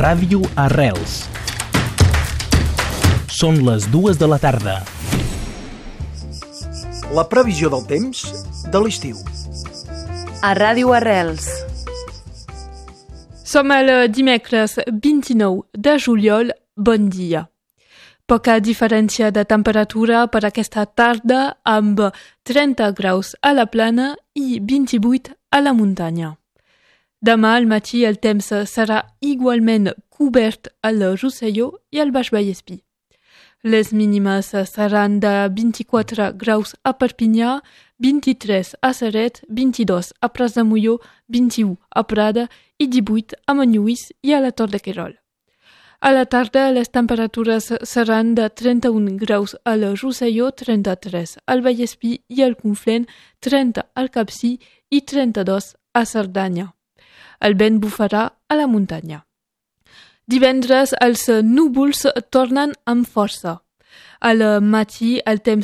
Ràdio Arrels. Són les 2 de la tarda. La previsió del temps de l'estiu. A Ràdio Arrels. Som el dimecres 29 de juliol. Bon dia. Poca diferència de temperatura per aquesta tarda, amb 30 graus a la plana i 28 a la muntanya. Demà al matí el temps serà igualment cobert al Rosselló i al Baix Vallespir. Les mínimes seran de 24 graus a Perpinyà, 23 a Ceret, 22 a Prats de Molló, 21 a Prada i 18 a Manlluís i a la Tor de Querol. A la tarda les temperatures seran de 31 graus al Rosselló, 33 al Vallespir i al Conflent, 30 al Capcir i 32 a Cerdanya. El vent bufarà a la muntanya. Divendres els núvols tornen amb força. Al matí el temps